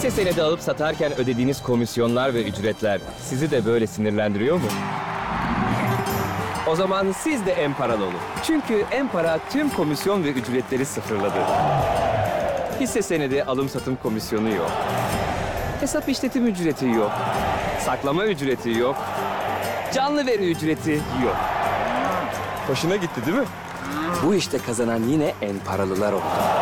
Hisse senedi alıp satarken ödediğiniz komisyonlar ve ücretler sizi de böyle sinirlendiriyor mu? O zaman siz de Empara'lı olun. Çünkü Empara tüm komisyon ve ücretleri sıfırladı. Hisse senedi alım satım komisyonu yok. Hesap işletim ücreti yok. Saklama ücreti yok. Canlı veri ücreti yok. Hoşuna gitti değil mi? Bu işte kazanan yine Emparalılar oldu.